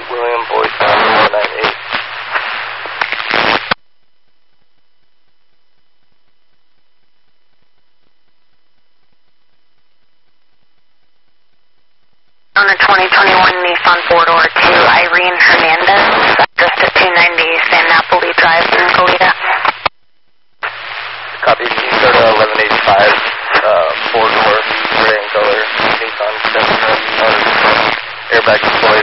William Boyd Tower 198. On a 2021 Nissan 4-door to Irene Hernandez, address to 290 San Napoli Drive in Goleta. Copy, Minnesota 1185, 4-door, gray and color, Nissan 7, airbag deployed.